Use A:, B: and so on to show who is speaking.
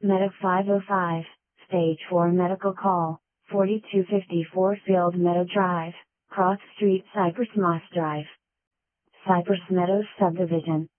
A: Medic 505, Stage 4 Medical Call, 4254 Field Meadow Drive, Cross Street, Cypress Moss Drive. Cypress Meadows Subdivision,